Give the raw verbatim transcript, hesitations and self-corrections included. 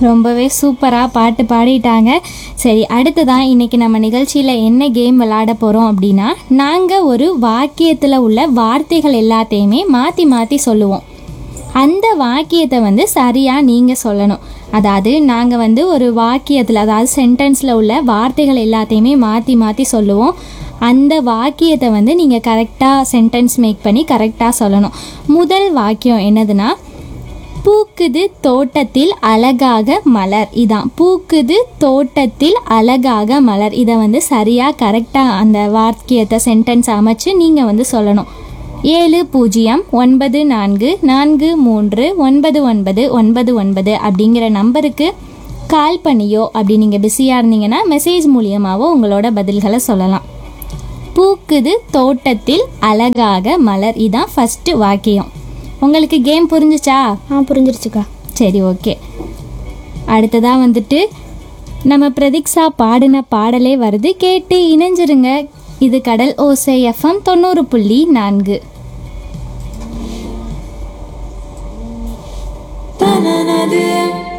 ரொம்பவே சூப்பராக பாட்டு பாடிட்டாங்க. சரி, அடுத்ததான் இன்றைக்கி நம்ம நிகழ்ச்சியில் என்ன கேம் விளையாட போகிறோம் அப்படின்னா, நாங்கள் ஒரு வாக்கியத்தில் உள்ள வார்த்தைகள் எல்லாத்தையுமே மாற்றி மாற்றி சொல்லுவோம். அந்த வாக்கியத்தை வந்து சரியாக நீங்கள் சொல்லணும். அதாவது நாங்கள் வந்து ஒரு வாக்கியத்தில், அதாவது சென்டென்ஸில் உள்ள வார்த்தைகள் எல்லாத்தையுமே மாற்றி மாற்றி சொல்லுவோம். அந்த வாக்கியத்தை வந்து நீங்கள் கரெக்டாக சென்டென்ஸ் மேக் பண்ணி கரெக்டாக சொல்லணும். முதல் வாக்கியம் என்னதுன்னா, பூக்குது தோட்டத்தில் அழகாக மலர். இதான் பூக்குது தோட்டத்தில் அழகாக மலர். இதை வந்து சரியாக கரெக்டாக அந்த வாக்கியத்தை சென்டென்ஸ் அமைச்சு நீங்கள் வந்து சொல்லணும். ஏழு பூஜ்ஜியம் ஒன்பது நான்கு நான்கு மூன்று ஒன்பது ஒன்பது ஒன்பது ஒன்பது அப்படிங்கிற நம்பருக்கு கால் பண்ணியோ, அப்படி நீங்கள் பிஸியாக இருந்தீங்கன்னா மெசேஜ் மூலியமாகவோ உங்களோட பதில்களை சொல்லலாம். பூக்குது தோட்டத்தில் அழகாக மலர். இதான் ஃபஸ்ட்டு வாக்கியம். உங்களுக்கு கேம் புரிஞ்சிச்சா? ஆ புரிஞ்சிருச்சுக்கா. சரி, ஓகே. அடுத்ததாக வந்துட்டு நம்ம பிரதீக்ஷா பாடின பாடலே வருது, கேட்டு இணைஞ்சிருங்க. இது கடல் ஓசை எஃப்எம் தொண்ணூறு புள்ளி நான்கு. தனனது